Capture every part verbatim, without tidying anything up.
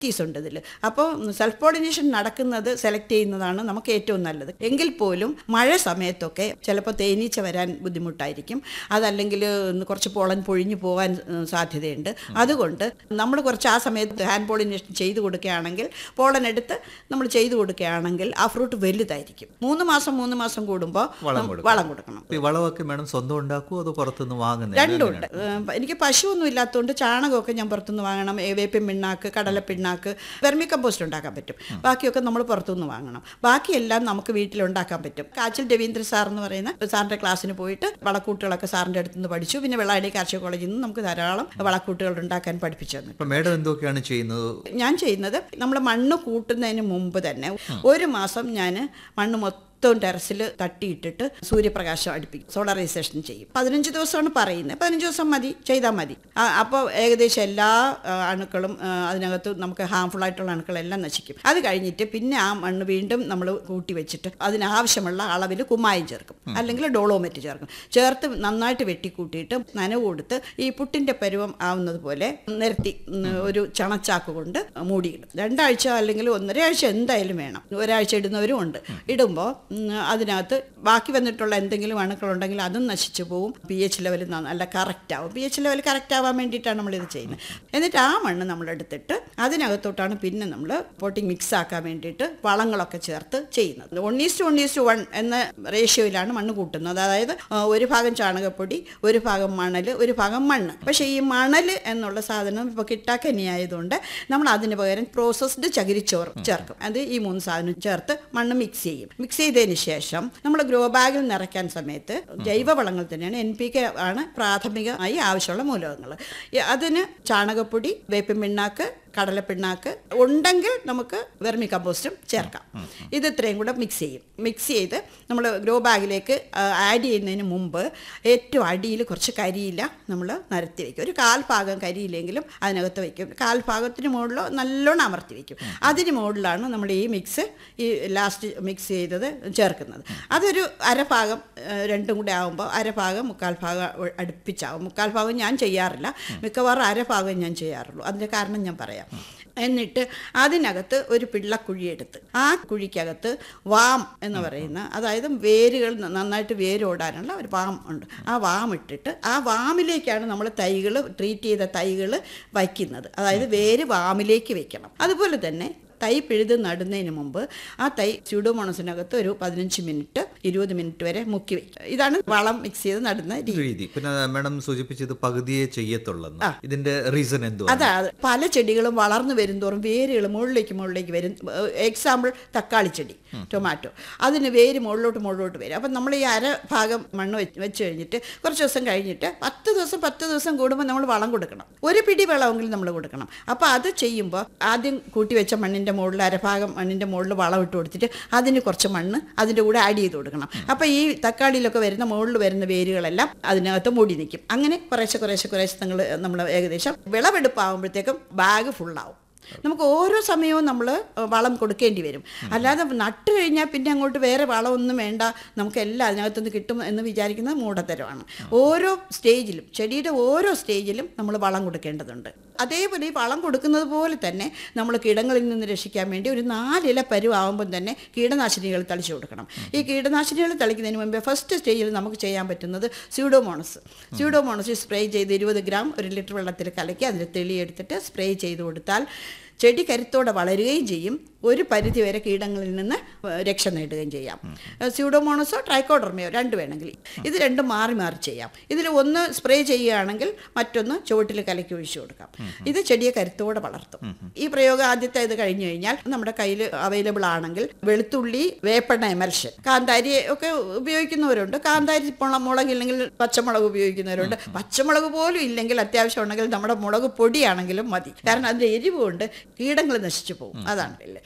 ഉണ്ട് ഇതിൽ. അപ്പോൾ സെൽഫ് പോളിനേഷൻ നടക്കുന്നത് സെലക്ട് ചെയ്യുന്നതാണ് നമുക്ക് ഏറ്റവും നല്ലത്. എങ്കിൽ പോലും മഴ സമയത്തൊക്കെ ചിലപ്പോൾ തേനീച്ച വരാൻ ബുദ്ധിമുട്ടായിരിക്കും, അതല്ലെങ്കിൽ കുറച്ച് പോളൻ പൊഴിഞ്ഞു പോകാൻ സാധ്യതയുണ്ട്. അതുകൊണ്ട് നമ്മൾ കുറച്ച് ആ സമയത്ത് ഹാൻഡ് പോളിനേഷൻ ചെയ്ത് കൊടുക്കുകയാണെങ്കിൽ, പോളൻ എടുത്ത് നമ്മൾ ചെയ്ത് കൊടുക്കുകയാണെങ്കിൽ ആ ഫ്രൂട്ട് വലുതായിരിക്കും. മൂന്ന് മാസം മൂന്ന് മാസം കൂടുമ്പോൾ വളം കൊടുക്കണം. വളമൊക്കെ വേണം സ്വന്തം ഉണ്ടാക്കുമോ അതോ പുറത്തുനിന്ന് വാങ്ങുന്നത്? രണ്ടുണ്ട്. എനിക്ക് പശുവൊന്നും ഇല്ലാത്തതുകൊണ്ട് ചാണകമൊക്കെ ഞാൻ പുറത്തുനിന്ന് വാങ്ങണം. വേപ്പിൻ പിണ്ണാക്ക്, കടല പിണ്ണാക്ക്, വെർമി കമ്പോസ്റ്റ് ഉണ്ടാക്കാൻ പറ്റും. ബാക്കിയൊക്കെ നമ്മൾ പുറത്തുനിന്ന് വാങ്ങണം. ബാക്കിയെല്ലാം നമുക്ക് വീട്ടിലുണ്ടാക്കാൻ പറ്റും. കാച്ചിൽ രവീന്ദ്ര സാർ എന്ന് പറയുന്ന സാറിൻ്റെ ക്ലാസ്സിന് പോയിട്ട് വളക്കൂട്ടുകളൊക്കെ സാറിൻ്റെ അടുത്ത് നിന്ന് പഠിച്ചു. പിന്നെ വെള്ളായണി കാർഷിക കോളേജിൽ നിന്ന് നമുക്ക് ധാരാളം വളക്കൂട്ടുകൾ ഉണ്ടാക്കാൻ പഠിപ്പിച്ചു തന്നു. മേഡം എന്തൊക്കെയാണ് ചെയ്യുന്നത്? ഞാൻ ചെയ്യുന്നത്, നമ്മൾ മണ്ണ് കൂട്ടുന്നതിന് മുമ്പ് തന്നെ ഒരു മാസം ഞാൻ മണ്ണ് മൊത്തം ടെറസിൽ തട്ടിയിട്ടിട്ട് സൂര്യപ്രകാശം അടുപ്പിക്കും, സോളറൈസേഷൻ ചെയ്യും. പതിനഞ്ച് ദിവസമാണ് പറയുന്നത്. പതിനഞ്ച് ദിവസം മതി, ചെയ്താൽ മതി. അപ്പോൾ ഏകദേശം എല്ലാ അണുക്കളും അതിനകത്ത് നമുക്ക് ഹാംഫുൾ ആയിട്ടുള്ള അണുക്കളെല്ലാം നശിക്കും. അത് കഴിഞ്ഞിട്ട് പിന്നെ ആ മണ്ണ് വീണ്ടും നമ്മൾ കൂട്ടി വെച്ചിട്ട് അതിനാവശ്യമുള്ള അളവിൽ കുമ്മായം ചേർക്കും, അല്ലെങ്കിൽ ഡോളോമെറ്റ് ചേർക്കും. ചേർത്ത് നന്നായിട്ട് വെട്ടിക്കൂട്ടിയിട്ട് നനവ് കൊടുത്ത് ഈ പുട്ടിൻ്റെ പരുവം ആവുന്നത് പോലെ നിരത്തി ഒരു ചണച്ചാക്ക് കൊണ്ട് മൂടിയിടും. രണ്ടാഴ്ച അല്ലെങ്കിൽ ഒന്നര ആഴ്ച എന്തായാലും വേണം. ഒരാഴ്ച ഇടുന്നവരും ഉണ്ട്. ഇടുമ്പോൾ അതിനകത്ത് ബാക്കി വന്നിട്ടുള്ള എന്തെങ്കിലും അണുക്കളുണ്ടെങ്കിൽ അതും നശിച്ചു പോവും. പി എച്ച് ലെവൽ നല്ല കറക്റ്റ് ആവും. പി എച്ച് ലെവൽ കറക്റ്റ് ആവാൻ വേണ്ടിയിട്ടാണ് നമ്മളിത് ചെയ്യുന്നത്. എന്നിട്ട് ആ മണ്ണ് നമ്മളെടുത്തിട്ട് അതിനകത്തോട്ടാണ് പിന്നെ നമ്മൾ പോട്ടിങ് മിക്സ് ആക്കാൻ വേണ്ടിയിട്ട് വളങ്ങളൊക്കെ ചേർത്ത് ചെയ്യുന്നത്. One is to one is to one എന്ന റേഷ്യോയിലാണ് മണ്ണ് കൂട്ടുന്നത്. അതായത് ഒരു ഭാഗം ചാണകപ്പൊടി, ഒരു ഭാഗം മണൽ, ഒരു ഭാഗം മണ്ണ്. പക്ഷേ ഈ മണൽ എന്നുള്ള സാധനം ഇപ്പോൾ കിട്ടാക്കനി ആയതുകൊണ്ട് നമ്മൾ അതിന് പകരം പ്രോസസ്ഡ് ചകിരിച്ചോറ് ചേർക്കും. അത് ഈ മൂന്ന് സാധനം ചേർത്ത് മണ്ണ് മിക്സ് ചെയ്യും. മിക്സ് ചെയ്ത് ശേഷം നമ്മൾ ഗ്രോ ബാഗിൽ നിറയ്ക്കാൻ സമയത്ത് ജൈവവളങ്ങൾ തന്നെയാണ്, എൻ പി കെ ആണ് പ്രാഥമികമായി ആവശ്യമുള്ള മൂലകങ്ങൾ. അതിന് ചാണകപ്പൊടി, വേപ്പിൻ പിണ്ണാക്ക്, കടലപ്പിണ്ണാക്ക് ഉണ്ടെങ്കിൽ നമുക്ക് വെർമി കമ്പോസ്റ്റും ചേർക്കാം. ഇത് ഇത്രയും കൂടെ മിക്സ് ചെയ്യും. മിക്സ് ചെയ്ത് നമ്മൾ ഗ്രോ ബാഗിലേക്ക് ആഡ് ചെയ്യുന്നതിന് മുമ്പ് ഏറ്റവും അടിയിൽ കുറച്ച് കരിയില നമ്മൾ നിരത്തി വയ്ക്കും. ഒരു കാൽ ഭാഗം കരിയിലെങ്കിലും അതിനകത്ത് വയ്ക്കും. കാൽ ഭാഗത്തിന് മുകളിലോ നല്ലോണം അമർത്തി വയ്ക്കും. അതിന് മുകളിലാണ് നമ്മൾ ഈ മിക്സ്, ഈ ലാസ്റ്റ് മിക്സ് ചെയ്തത് ചേർക്കുന്നത്. അതൊരു അരഭാഗം രണ്ടും കൂടെ ആകുമ്പോൾ അരഭാഗം മുക്കാൽ ഭാഗം അടുപ്പിച്ചാവും. മുക്കാൽ ഭാഗം ഞാൻ ചെയ്യാറില്ല, മിക്കവാറും അരഭാഗം ഞാൻ ചെയ്യാറുള്ളൂ. അതിൻ്റെ കാരണം ഞാൻ പറയാം. എന്നിട്ട് അതിനകത്ത് ഒരു പിള്ളക്കുഴിയെടുത്ത് ആ കുഴിക്കകത്ത് വാം എന്ന് പറയുന്ന, അതായത് വേരുകൾ നന്നായിട്ട് വേരോടാനുള്ള ഒരു വാം ഉണ്ട്. ആ വാം ഇട്ടിട്ട് ആ വാമിലേക്കാണ് നമ്മൾ തൈകൾ, ട്രീറ്റ് ചെയ്ത തൈകൾ വയ്ക്കുന്നത്. അതായത് വേര് വാമിലേക്ക് വെക്കണം. അതുപോലെ തന്നെ തൈ പിഴുത് നടുന്നതിന് മുമ്പ് ആ തൈ സ്യൂഡോമോണസിനകത്ത് ഒരു പതിനഞ്ച് മിനിറ്റ് ഇരുപത് മിനിറ്റ് വരെ മുക്കി വയ്ക്കും. ഇതാണ് വളം മിക്സ് ചെയ്ത് നടുന്ന രീതി. പിന്നെ മാഡം സൂചിപ്പിച്ചത് പകുതിയെ ചെയ്യത്തുള്ളൂ. ഇതിന്റെ റീസൺ എന്തോ? അതാ, പല ചെടികളും വളർന്നു വരുംതോറും വേരുകൾ മുകളിലേക്ക് മുകളിലേക്ക് വരും. എക്സാമ്പിൾ തക്കാളി ചെടി, ടൊമാറ്റോ, അതിന് വേര് മുകളിലോട്ട് മുകളിലോട്ട് വരും. അപ്പം നമ്മൾ ഈ അര ഭാഗം മണ്ണ് വെച്ച് കഴിഞ്ഞിട്ട് കുറച്ച് ദിവസം കഴിഞ്ഞിട്ട് പത്ത് ദിവസം പത്ത് ദിവസം കൂടുമ്പോൾ നമ്മൾ വളം കൊടുക്കണം. ഒരു പിടി വളമെങ്കിലും നമ്മൾ കൊടുക്കണം. അപ്പോൾ അത് ചെയ്യുമ്പോൾ ആദ്യം കൂട്ടി വെച്ച മണ്ണിൻ്റെ മുകളിൽ അരഭാഗം മണ്ണിൻ്റെ മുകളിൽ വളം ഇട്ട് കൊടുത്തിട്ട് അതിന് കുറച്ച് മണ്ണ് അതിൻ്റെ കൂടെ ആഡ് ചെയ്ത് കൊടുക്കണം. അപ്പോൾ ഈ തക്കാളിയിലൊക്കെ വരുന്ന മുകളിൽ വരുന്ന വേരുകളെല്ലാം അതിനകത്ത് മൂടി നിൽക്കും. അങ്ങനെ കുറേശ്ശെ കുറേശ്ശെ കുറേശ്ശെ നിങ്ങൾ നമ്മൾ ഏകദേശം വിളവെടുപ്പാകുമ്പോഴത്തേക്കും ബാഗ് ഫുള്ളാവും. നമുക്ക് ഓരോ സമയവും നമ്മൾ വളം കൊടുക്കേണ്ടി വരും. അല്ലാതെ നട്ട് കഴിഞ്ഞാൽ പിന്നെ അങ്ങോട്ട് വേറെ വളമൊന്നും വേണ്ട, നമുക്ക് എല്ലാം അതിനകത്തുനിന്ന് കിട്ടും എന്ന് വിചാരിക്കുന്നത് മൂഢത്തരമാണ്. ഓരോ സ്റ്റേജിലും, ചെടിയുടെ ഓരോ സ്റ്റേജിലും നമ്മൾ വളം കൊടുക്കേണ്ടതുണ്ട്. അതേപോലെ ഈ വളം കൊടുക്കുന്നത് പോലെ തന്നെ നമ്മൾ കീടങ്ങളിൽ നിന്ന് രക്ഷിക്കാൻ വേണ്ടി ഒരു നാലില പരുവാകുമ്പം തന്നെ കീടനാശിനികൾ തളിച്ചു കൊടുക്കണം. ഈ കീടനാശിനികൾ തളിക്കുന്നതിന് മുമ്പേ ഫസ്റ്റ് സ്റ്റേജിൽ നമുക്ക് ചെയ്യാൻ പറ്റുന്നത് സ്യൂഡോമോണസ്. സ്യൂഡോമോണസ് സ്പ്രേ ചെയ്ത് ഇരുപത് ഗ്രാം ഒരു ലിറ്റർ വെള്ളത്തിൽ കലക്കി അതിൽ തെളിയെടുത്തിട്ട് സ്പ്രേ ചെയ്ത് കൊടുത്താൽ ചെടി കരുത്തോടെ വളരുകയും ചെയ്യും. ഒരു പരിധിവരെ കീടങ്ങളിൽ നിന്ന് രക്ഷ നേടുകയും ചെയ്യാം. സ്യൂഡോമോണസോ ട്രൈക്കോഡർമയോ രണ്ട് വേണമെങ്കിൽ ഇത് രണ്ടും മാറി മാറി ചെയ്യാം. ഇതിൽ ഒന്ന് സ്പ്രേ ചെയ്യുകയാണെങ്കിൽ മറ്റൊന്ന് ചുവട്ടിൽ കലക്കി ഒഴിച്ചു കൊടുക്കാം. ഇത് ചെടിയെ കരുത്തോടെ വളർത്തും. ഈ പ്രയോഗം ആദ്യത്തെ ഇത് കഴിഞ്ഞു കഴിഞ്ഞാൽ നമ്മുടെ കയ്യിൽ അവൈലബിൾ ആണെങ്കിൽ വെളുത്തുള്ളി, വേപ്പെണ്ണ എമൽഷൻ, കാന്താരി ഒക്കെ ഉപയോഗിക്കുന്നവരുണ്ട്. കാന്താരി മുളകില്ലെങ്കിൽ പച്ചമുളക് ഉപയോഗിക്കുന്നവരുണ്ട്. പച്ചമുളക് പോലും ഇല്ലെങ്കിൽ അത്യാവശ്യം ഉണ്ടെങ്കിൽ നമ്മുടെ മുളക് പൊടിയാണെങ്കിലും മതി. കാരണം അതിൻ്റെ എരിവ് കൊണ്ട് കീടങ്ങൾ നശിച്ചു പോകും. അതാണ്.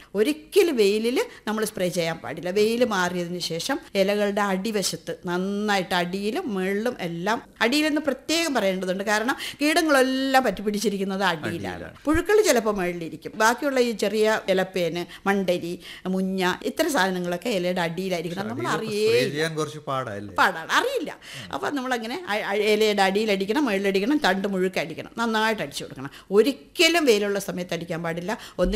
ഒരിക്കലും വെയിലിൽ നമ്മൾ സ്പ്രേ ചെയ്യാൻ പാടില്ല. വെയിൽ മാറിയതിന് ശേഷം ഇലകളുടെ അടിവശത്ത് നന്നായിട്ട് അടിയിലും മുകളിലും എല്ലാം, അടിയിലെന്ന് പ്രത്യേകം പറയേണ്ടതുണ്ട്, കാരണം കീടങ്ങളെല്ലാം പറ്റിപ്പിടിച്ചിരിക്കുന്നത് അടിയിലാണ്. പുഴുക്കൾ ചിലപ്പോൾ മുകളിലിരിക്കും. ബാക്കിയുള്ള ഈ ചെറിയ ഇലപ്പേന്, മണ്ടരി, മുഞ്ഞ, ഇത്തരം സാധനങ്ങളൊക്കെ ഇലയുടെ അടിയിലായിരിക്കണം. നമ്മൾ അറിയേ പാടാണ്, അറിയില്ല. അപ്പം നമ്മളങ്ങനെ ഇലയുടെ അടിയിലടിക്കണം, മുകളിലടിക്കണം, തണ്ട് മുഴുക്ക അടിക്കണം, നന്നായിട്ട് അടിച്ചു കൊടുക്കണം. ഒരിക്കലും വെയിലുള്ള സമയത്ത് അടിക്കാൻ പാടില്ല. ഒന്ന്